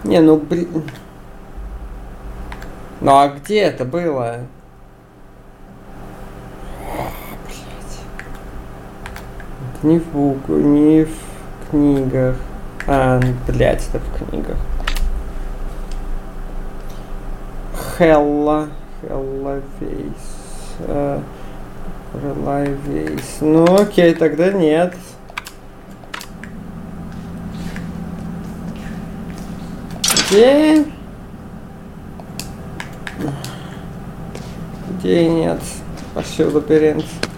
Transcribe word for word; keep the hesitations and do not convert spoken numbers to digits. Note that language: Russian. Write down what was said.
Не, ну блин. Ну а где это было? Это не в буку, не в книгах. А, блядь, это в книгах. Хелла. Хелла Вейс. Релай Вейс. Ну окей, тогда нет. Где? Где нет? Пошли в лабиринт.